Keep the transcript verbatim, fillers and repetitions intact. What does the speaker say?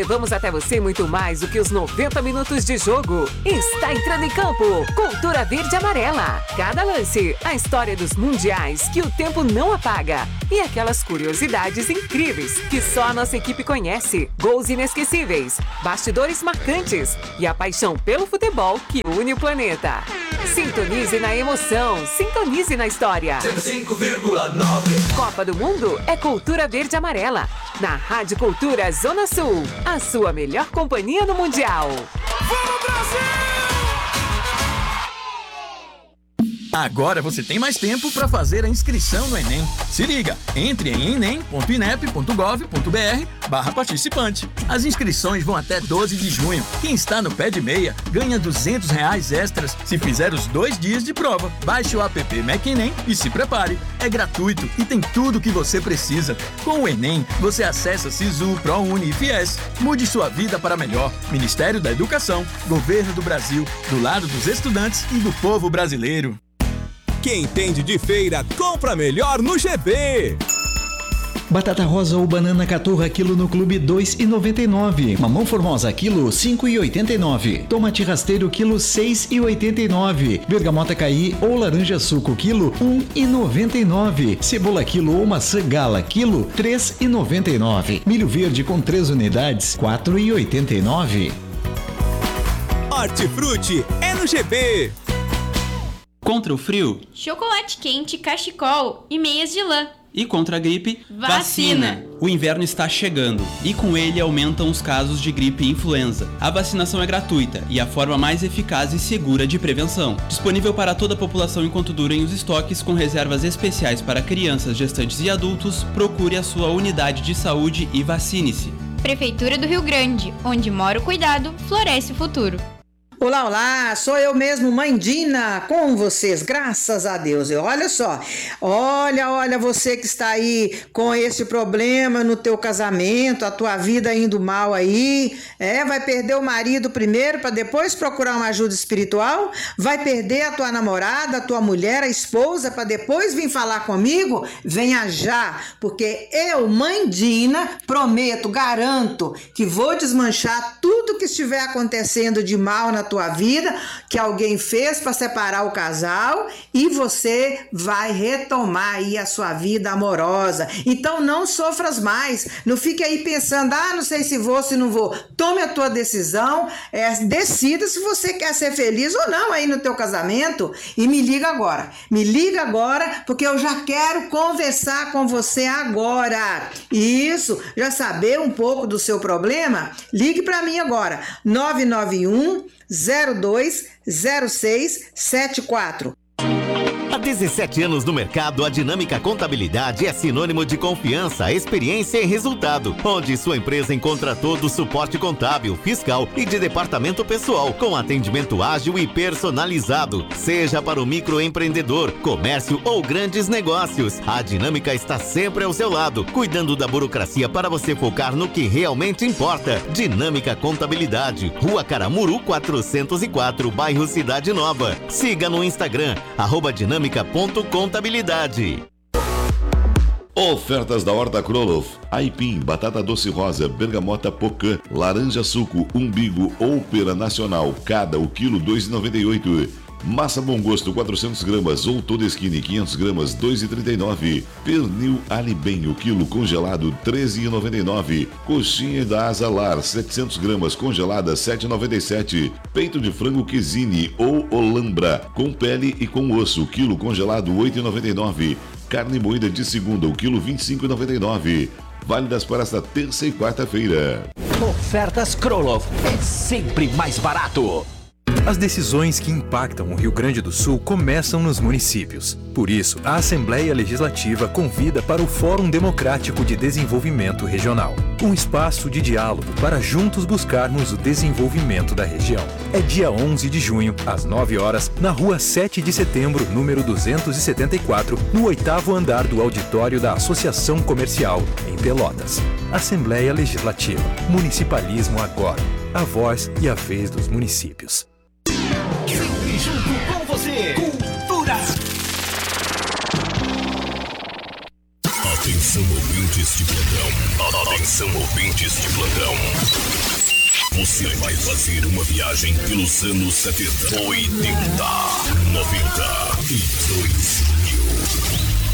Levamos até você muito mais do que os noventa minutos de jogo. Está entrando em campo. Cultura Verde e Amarela. Cada lance, a história dos mundiais que o tempo não apaga. E aquelas curiosidades incríveis que só a nossa equipe conhece. Gols inesquecíveis, bastidores marcantes e a paixão pelo futebol que une o planeta. Sintonize na emoção, sintonize na história. cento e cinco vírgula nove. Copa do Mundo é Cultura Verde e Amarela. Na Rádio Cultura Zona Sul. A sua melhor companhia no Mundial. Vamos, Brasil! Agora você tem mais tempo para fazer a inscrição no Enem. Se liga, entre em enem ponto inep ponto gov ponto br barra participante. As inscrições vão até doze de junho. Quem está no pé de meia ganha duzentos reais extras se fizer os dois dias de prova. Baixe o app MacEnem e se prepare. É gratuito e tem tudo o que você precisa. Com o Enem, você acessa Sisu, ProUni e Fies. Mude sua vida para melhor. Ministério da Educação, Governo do Brasil, do lado dos estudantes e do povo brasileiro. Quem entende de feira, compra melhor no G B. Batata rosa ou banana caturra quilo no Clube dois e noventa e nove. Mamão formosa quilo cinco e oitenta e nove. Tomate rasteiro quilo seis e oitenta e nove. Bergamota caí ou laranja suco quilo um e noventa e nove. Cebola quilo ou maçã gala quilo três e noventa e nove. Milho verde com três unidades quatro e oitenta e nove. Hortifruti é no G B. Contra o frio, chocolate quente, cachecol e meias de lã. E contra a gripe, vacina. vacina. O inverno está chegando e com ele aumentam os casos de gripe e influenza. A vacinação é gratuita e a forma mais eficaz e segura de prevenção. Disponível para toda a população enquanto durem os estoques, com reservas especiais para crianças, gestantes e adultos. Procure a sua unidade de saúde e vacine-se. Prefeitura do Rio Grande, onde mora o cuidado, floresce o futuro. Olá, olá, sou eu mesmo, Mãe Dina, com vocês, graças a Deus. E olha só, olha, olha você que está aí com esse problema no teu casamento, a tua vida indo mal aí, é, vai perder o marido primeiro para depois procurar uma ajuda espiritual, vai perder a tua namorada, a tua mulher, a esposa para depois vir falar comigo? Venha já, porque eu, Mãe Dina, prometo, garanto que vou desmanchar tudo que estiver acontecendo de mal na tua vida, que alguém fez para separar o casal, e você vai retomar aí a sua vida amorosa. Então não sofras mais, não fique aí pensando, ah, não sei se vou, se não vou. Tome a tua decisão, é, decida se você quer ser feliz ou não aí no teu casamento, e me liga agora, me liga agora, porque eu já quero conversar com você agora. Isso, já saber um pouco do seu problema? Ligue para mim agora, nove nove um zero dois zero seis sete quatro. Há dezessete anos no mercado, a Dinâmica Contabilidade é sinônimo de confiança, experiência e resultado, onde sua empresa encontra todo o suporte contábil, fiscal e de departamento pessoal, com atendimento ágil e personalizado, seja para o microempreendedor, comércio ou grandes negócios. A Dinâmica está sempre ao seu lado, cuidando da burocracia para você focar no que realmente importa. Dinâmica Contabilidade, Rua Caramuru quatrocentos e quatro, bairro Cidade Nova. Siga no Instagram, arroba dinâmica ponto contabilidade. Ofertas da Horta Kroloff: aipim, batata doce rosa, bergamota pocã, laranja suco, umbigo ou pera nacional, cada o quilo dois reais e noventa e oito centavos. Massa Bom Gosto quatrocentas gramas ou toda skinny quinhentas gramas dois reais e trinta e nove centavos. Pernil Alibem o quilo congelado treze reais e noventa e nove centavos. Coxinha da Asa Lar setecentas gramas congelada sete reais e noventa e sete centavos. Peito de frango Quesini ou Olambra com pele e com osso, quilo congelado oito reais e noventa e nove centavos. Carne moída de segunda o quilo vinte e cinco reais e noventa e nove centavos. Válidas para esta terça e quarta-feira. Ofertas Kroloff é sempre mais barato. As decisões que impactam o Rio Grande do Sul começam nos municípios. Por isso, a Assembleia Legislativa convida para o Fórum Democrático de Desenvolvimento Regional, um espaço de diálogo para juntos buscarmos o desenvolvimento da região. É dia onze de junho, às nove horas, na rua sete de setembro, número duzentos e setenta e quatro, no oitavo andar do auditório da Associação Comercial, em Pelotas. Assembleia Legislativa. Municipalismo agora. A voz e a vez dos municípios. Sempre junto com você. Cultura. Atenção ouvintes de plantão. Atenção ouvintes de plantão. Você vai fazer uma viagem pelos anos setenta, oitenta, noventa.